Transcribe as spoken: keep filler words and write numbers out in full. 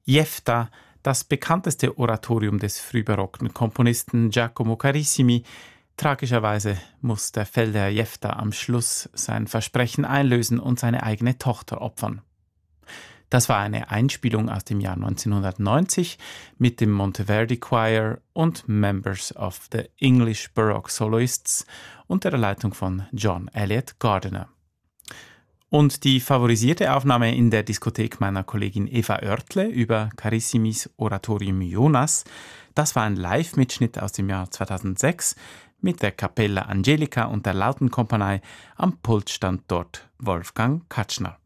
Jefta, das bekannteste Oratorium des frühbarocken Komponisten Giacomo Carissimi. Tragischerweise muss der Feldherr Jefta am Schluss sein Versprechen einlösen und seine eigene Tochter opfern. Das war eine Einspielung aus dem Jahr neunzehnhundertneunzig mit dem Monteverdi Choir und Members of the English Baroque Soloists unter der Leitung von John Elliott Gardiner. Und die favorisierte Aufnahme in der Diskothek meiner Kollegin Eva Oertle über Carissimis Oratorium Jonas, das war ein Live-Mitschnitt aus dem Jahr zweitausendsechs mit der Cappella Angelica und der Lautenkompanie. Am Pult stand dort Wolfgang Katschner.